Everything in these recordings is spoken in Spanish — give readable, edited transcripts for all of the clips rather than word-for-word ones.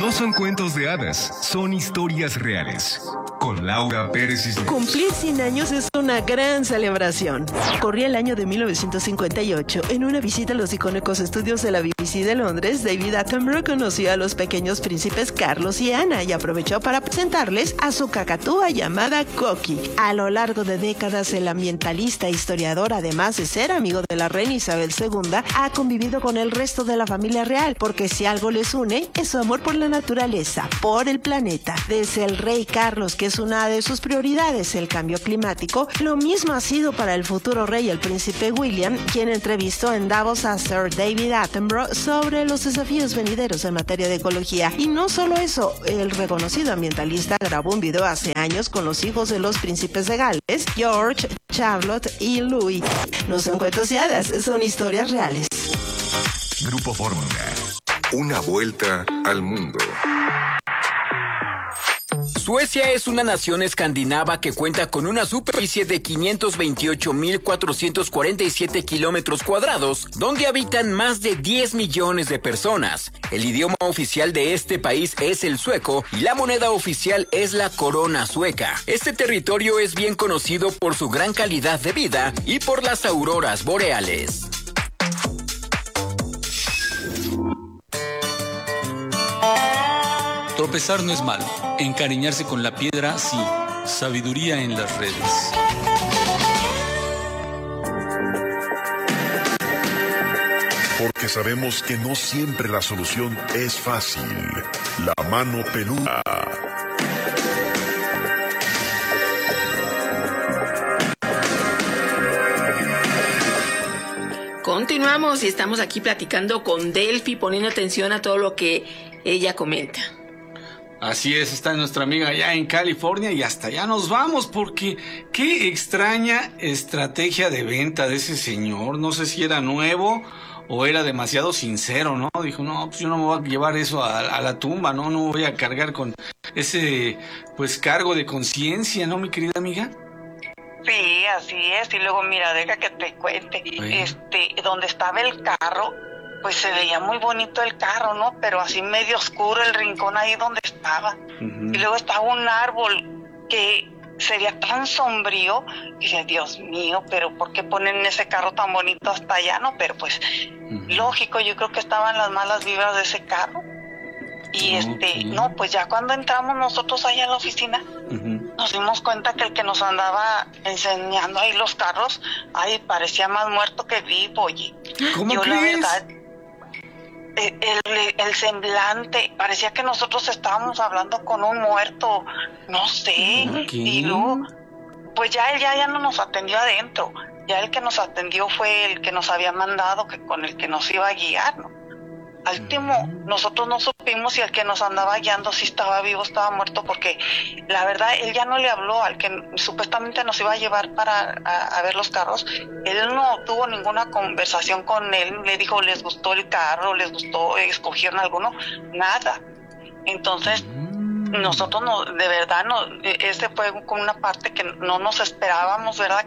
No son cuentos de hadas, son historias reales. Con Laura Pérez y... Cumplir 100 años es una gran celebración. Corría el año de 1958. En una visita a los icónicos estudios de la BBC de Londres, David Attenborough conoció a los pequeños príncipes Carlos y Ana y aprovechó para presentarles a su cacatúa llamada Coqui. A lo largo de décadas, el ambientalista e historiador, además de ser amigo de la reina Isabel II, ha convivido con el resto de la familia real, porque si algo les une, es su amor por la naturaleza, por el planeta. Desde el rey Carlos, que es una de sus prioridades, el cambio climático, lo mismo ha sido para el futuro rey, el príncipe William, quien entrevistó en Davos a Sir David Attenborough sobre los desafíos venideros en materia de ecología. Y no solo eso, el reconocido ambientalista grabó un video hace años con los hijos de los príncipes de Gales, George, Charlotte y Louis. No son cuentos de hadas, son historias reales. Grupo Fórmula. Una vuelta al mundo. Suecia es una nación escandinava que cuenta con una superficie de 528.447 kilómetros cuadrados, donde habitan más de 10 millones de personas. El idioma oficial de este país es el sueco y la moneda oficial es la corona sueca. Este territorio es bien conocido por su gran calidad de vida y por las auroras boreales. Tropezar no es malo, encariñarse con la piedra sí, sabiduría en las redes. Porque sabemos que no siempre la solución es fácil. La mano peluda. Continuamos y estamos aquí platicando con Delphi, poniendo atención a todo lo que ella comenta. Así es, está nuestra amiga allá en California y hasta allá nos vamos porque qué extraña estrategia de venta de ese señor. No sé si era nuevo o era demasiado sincero, ¿no? Dijo, no, pues yo no me voy a llevar eso a la tumba, ¿no? No voy a cargar con ese, pues, cargo de conciencia, ¿no, mi querida amiga? Sí, así es. Y luego, mira, deja que te cuente. Bueno. Donde estaba el carro, pues se veía muy bonito el carro, ¿no? Pero así medio oscuro el rincón ahí donde estaba. Uh-huh. Y luego estaba un árbol que se veía tan sombrío. Y dije, Dios mío, pero ¿por qué ponen ese carro tan bonito hasta allá, no? Pero pues, lógico, yo creo que estaban las malas vibras de ese carro. Y no, pues ya cuando entramos nosotros allá en la oficina, nos dimos cuenta que el que nos andaba enseñando ahí los carros, ay, parecía más muerto que vivo, oye. ¿Cómo yo, crees? la verdad, el semblante, parecía que nosotros estábamos hablando con un muerto, no sé. Y luego, pues ya él ya no nos atendió adentro. Ya el que nos atendió fue el que nos había mandado, que con el que nos iba a guiar, ¿no? Al último, nosotros no supimos si el que nos andaba guiando si estaba vivo o estaba muerto, porque la verdad él ya no le habló al que supuestamente nos iba a llevar a ver los carros. Él no tuvo ninguna conversación con él, le dijo, ¿les gustó el carro? ¿Les gustó? ¿Escogieron alguno? Nada. Entonces, nosotros no, de verdad, no, ese fue con una parte que no nos esperábamos, ¿verdad?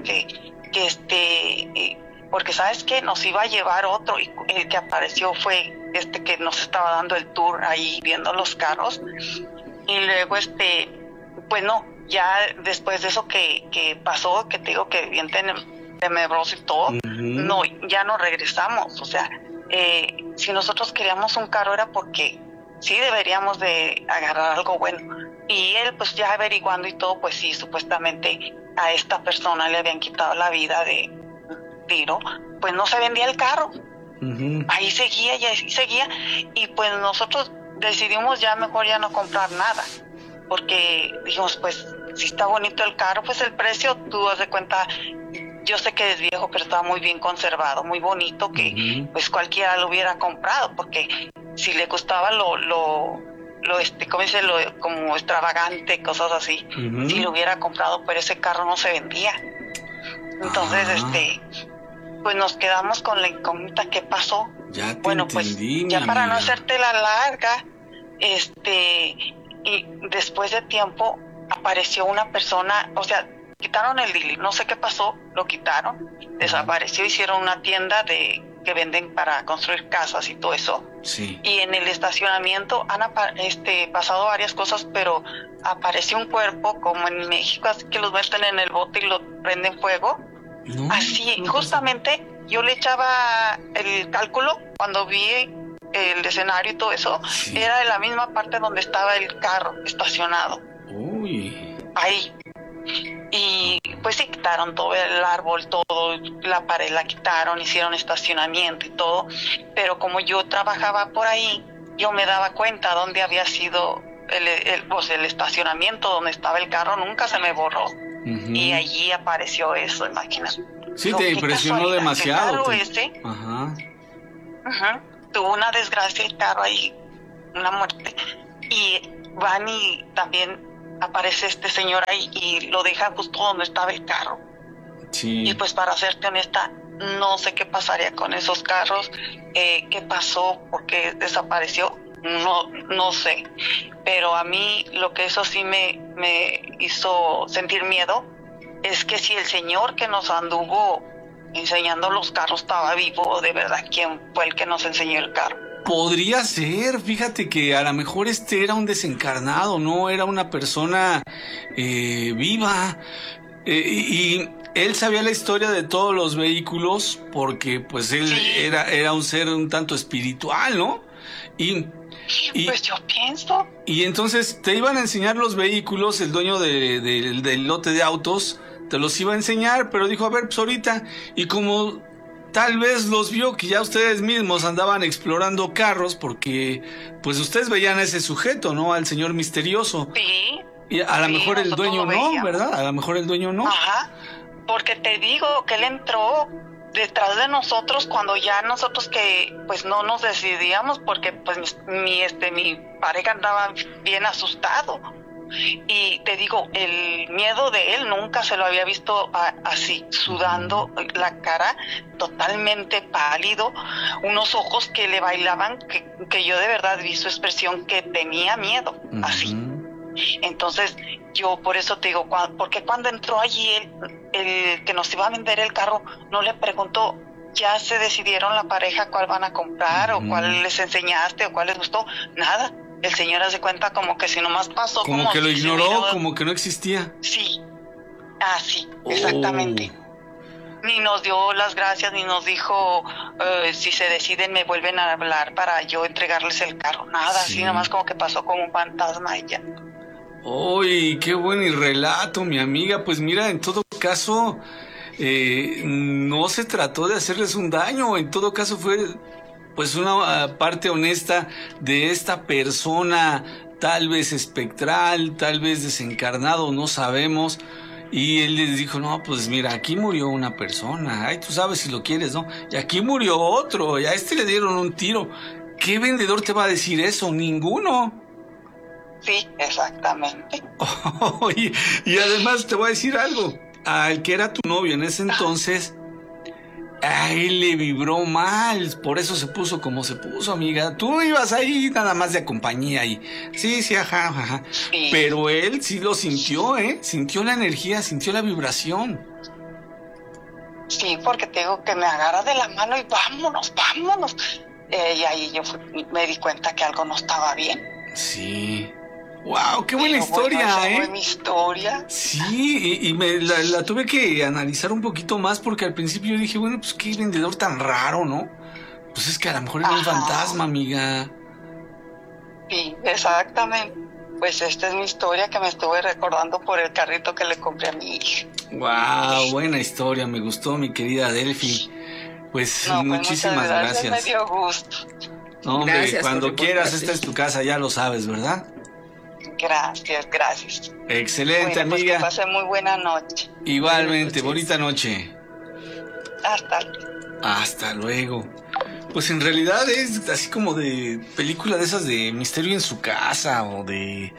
Porque sabes que nos iba a llevar otro y el que apareció fue que nos estaba dando el tour ahí viendo los carros. Y luego pues no, ya después de eso que pasó, que te digo que bien tenebroso y todo, no, ya no regresamos. O sea, si nosotros queríamos un carro era porque sí deberíamos de agarrar algo bueno. Y él pues ya averiguando y todo, pues sí, supuestamente a esta persona le habían quitado la vida de tiro, pues no se vendía el carro. Ahí seguía y ahí seguía, y pues nosotros decidimos ya mejor ya no comprar nada, porque dijimos, pues si está bonito el carro, pues el precio, tú das de cuenta, yo sé que es viejo, pero está muy bien conservado, muy bonito, que pues cualquiera lo hubiera comprado, porque si le gustaba ¿cómo dice? Como extravagante, cosas así, si lo hubiera comprado, pero ese carro no se vendía. Entonces, pues nos quedamos con la incógnita, ¿qué pasó? Ya te bueno, entendí, pues ya mi para amiga. no hacerte la larga, y después de tiempo apareció una persona, o sea, quitaron el dealer, no sé qué pasó, lo quitaron, desapareció, hicieron una tienda que venden para construir casas y todo eso, Sí. Y en el estacionamiento han pasado varias cosas, pero apareció un cuerpo, como en México, así que los meten en el bote y lo prenden fuego. No, así, no justamente yo le echaba el cálculo cuando vi el escenario y todo eso, sí. Era de la misma parte donde estaba el carro estacionado. Uy. Ahí. Y pues sí, quitaron todo el árbol, todo, la pared la quitaron, hicieron estacionamiento y todo, pero como yo trabajaba por ahí, yo me daba cuenta dónde había sido el estacionamiento, donde estaba el carro, nunca se me borró. Uh-huh. Y allí apareció eso, imagínate. Sí, te impresionó demasiado. Ajá. Uh-huh. Tuvo una desgracia el carro ahí, una muerte. Y van y también aparece este señor ahí y lo deja justo donde estaba el carro. Sí. Y pues para serte honesta, no sé qué pasaría con esos carros, qué pasó, por qué desapareció, no sé. Pero a mí lo que eso sí me hizo sentir miedo es que si el señor que nos anduvo enseñando los carros estaba vivo, de verdad, ¿quién fue el que nos enseñó el carro? Podría ser, fíjate que a lo mejor era un desencarnado, no era una persona viva, y él sabía la historia de todos los vehículos porque pues él sí. era un ser un tanto espiritual, ¿no? Y pues yo pienso. Y entonces te iban a enseñar los vehículos, el dueño del lote de autos te los iba a enseñar, pero dijo, a ver, pues ahorita, y como tal vez los vio que ya ustedes mismos andaban explorando carros, porque pues ustedes veían a ese sujeto, ¿no? Al señor misterioso. Sí. Y a lo mejor el dueño no, ¿verdad? A lo mejor el dueño no. Ajá, porque te digo que él entró detrás de nosotros cuando ya nosotros que pues no nos decidíamos, porque pues mi pareja andaba bien asustado. Y te digo, el miedo de él nunca se lo había visto así, sudando, la cara totalmente pálido, unos ojos que le bailaban, que yo de verdad vi su expresión que tenía miedo, así. Entonces, yo por eso te digo, porque cuando entró allí el que nos iba a vender el carro, no le preguntó, ¿ya se decidieron la pareja cuál van a comprar o cuál les enseñaste o cuál les gustó? Nada. El señor hace cuenta como que si nomás pasó. Como que lo ignoró, como que no existía. Sí, sí, exactamente. Ni nos dio las gracias, ni nos dijo, si se deciden me vuelven a hablar para yo entregarles el carro. Nada, sí. Así nomás como que pasó como un fantasma y ya. ¡Uy, qué buen relato, mi amiga! Pues mira, en todo caso, no se trató de hacerles un daño, en todo caso fue pues una parte honesta de esta persona, tal vez espectral, tal vez desencarnado, no sabemos. Y él les dijo, no, pues mira, aquí murió una persona, ay, tú sabes si lo quieres, ¿no? Y aquí murió otro, y a este le dieron un tiro. ¿Qué vendedor te va a decir eso? Ninguno. Sí, exactamente. Y además te voy a decir algo, al que era tu novio en ese entonces, a él le vibró mal, por eso se puso como se puso, amiga. Tú ibas ahí nada más de compañía y sí, ajá. Sí. Pero él sí lo sintió, sintió la energía, sintió la vibración. Sí, porque te digo que me agarra de la mano y vámonos. Y ahí yo me di cuenta que algo no estaba bien. Sí. ¡Wow! ¡Qué buena historia! Fue mi historia. Sí, y me la tuve que analizar un poquito más porque al principio yo dije, bueno, pues qué vendedor tan raro, ¿no? Pues es que a lo mejor era un fantasma, amiga. Sí, exactamente. Pues esta es mi historia que me estuve recordando por el carrito que le compré a mi hija. ¡Wow! Buena historia, me gustó, mi querida Delphi. Pues muchísimas gracias. Me dio gusto. No, hombre, cuando quieras, esta es tu casa, ya lo sabes, ¿verdad? Gracias. Excelente, bueno, amiga. Pues que pase muy buena noche. Igualmente, bonita noche. Hasta luego. Pues en realidad es así como de película de esas de Misterio en su casa o de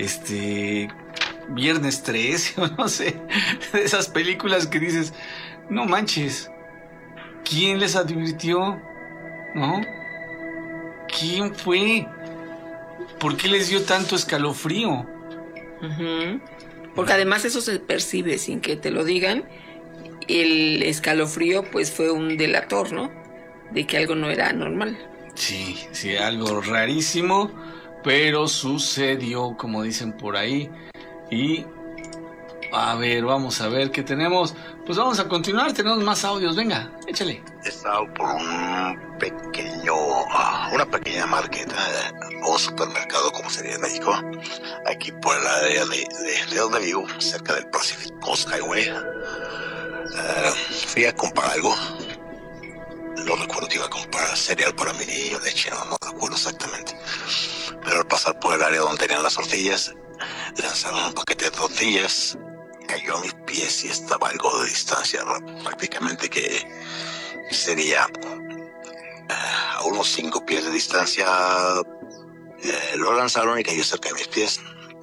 Viernes 13 o no sé, de esas películas que dices, no manches, ¿quién les advirtió? ¿No? ¿Quién fue? ¿Por qué les dio tanto escalofrío? Porque además eso se percibe sin que te lo digan. El escalofrío pues fue un delator, ¿no? De que algo no era normal. Sí, algo rarísimo, pero sucedió, como dicen por ahí. Y a ver, vamos a ver qué tenemos. Pues vamos a continuar, tenemos más audios, venga, échale. He estado por una pequeña market o supermercado, como sería en México, aquí por el área de donde vivo, cerca del Pacific Coast Highway. Fui a comprar algo. No recuerdo que iba a comprar cereal para mi niño, leche, no recuerdo exactamente. Pero al pasar por el área donde tenían las tortillas, lanzaron un paquete de tortillas, cayó a mis pies y estaba algo de distancia, prácticamente que sería a unos 5 pies de distancia. Lo lanzaron y cayó cerca de mis pies.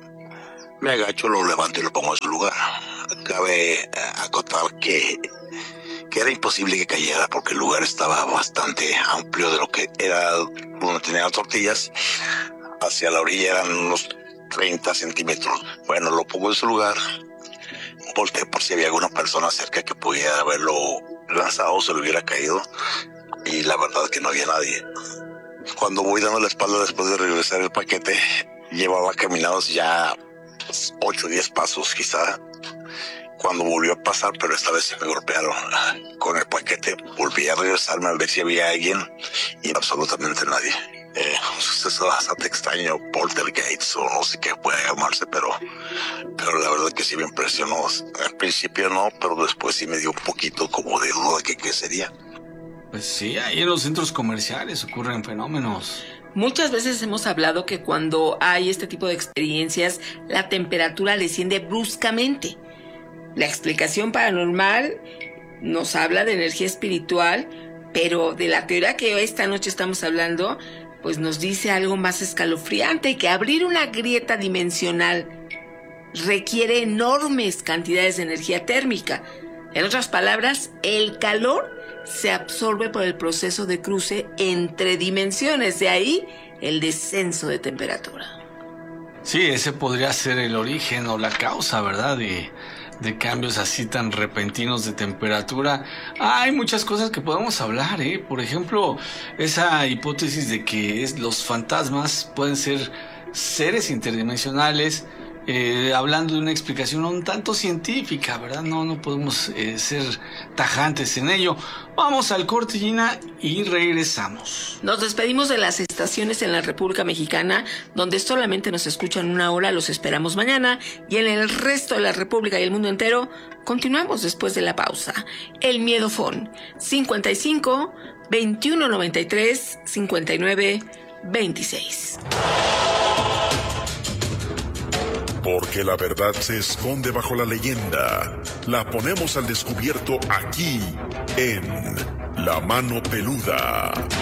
Me agacho, lo levanto y lo pongo en su lugar. Cabe acotar que era imposible que cayera porque el lugar estaba bastante amplio de lo que era donde tenía las tortillas. Hacia la orilla eran unos 30 centímetros. Bueno, lo pongo en su lugar. Volteé por si había alguna persona cerca que pudiera haberlo lanzado o se lo hubiera caído. Y la verdad es que no había nadie. Cuando voy dando la espalda después de regresar el paquete, llevaba caminados ya 8 o 10 pasos quizá. Cuando volvió a pasar, pero esta vez se me golpearon con el paquete, volví a regresarme a ver si había alguien y absolutamente nadie. Es bastante extraño, poltergeist o no sé qué puede llamarse, pero la verdad que sí me impresionó. Al principio no, pero después sí me dio un poquito como de duda de qué sería. Pues sí, ahí en los centros comerciales ocurren fenómenos. Muchas veces hemos hablado que cuando hay este tipo de experiencias, la temperatura desciende bruscamente. La explicación paranormal nos habla de energía espiritual, pero de la teoría que esta noche estamos hablando, pues nos dice algo más escalofriante, que abrir una grieta dimensional requiere enormes cantidades de energía térmica. En otras palabras, el calor se absorbe por el proceso de cruce entre dimensiones, de ahí el descenso de temperatura. Sí, ese podría ser el origen o la causa, ¿verdad? De cambios así tan repentinos de temperatura. Hay muchas cosas que podemos hablar, ¿eh? Por ejemplo, esa hipótesis de que los fantasmas pueden ser seres interdimensionales, hablando de una explicación un tanto científica, ¿verdad? No podemos ser tajantes en ello. Vamos al corte, Gina, y regresamos. Nos despedimos de las estaciones en la República Mexicana, donde solamente nos escuchan 1 hora. Los esperamos mañana. Y en el resto de la República y el mundo entero, continuamos después de la pausa. El Miedofón, 55 21 93 59 26. Porque la verdad se esconde bajo la leyenda. La ponemos al descubierto aquí, en La Mano Peluda.